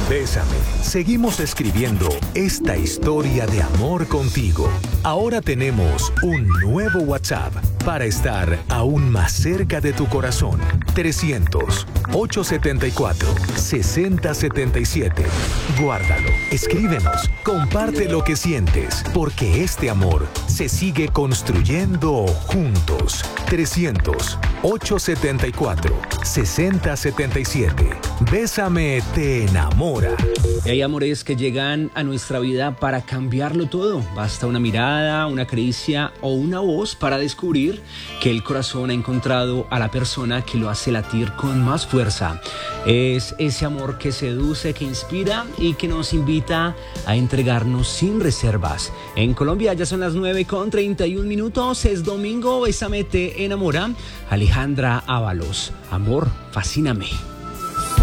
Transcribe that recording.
Bésame. Seguimos escribiendo esta historia de amor contigo. Ahora tenemos un nuevo WhatsApp para estar aún más cerca de tu corazón. 300-874-6077. Guárdalo, escríbenos, comparte lo que sientes, porque este amor se sigue construyendo juntos. 300-874-6077. Bésame te enamora. Y hay amores que llegan a nuestra vida para cambiarlo todo. Basta una mirada, una caricia o una voz para descubrir que el corazón ha encontrado a la persona que lo hace latir con más fuerza. Es ese amor que seduce, que inspira y que nos invita a entregarnos sin reservas. En Colombia ya son las 9:31. Es domingo. Bésame te enamora. Alejandra Ábalos. Amor, fascíname.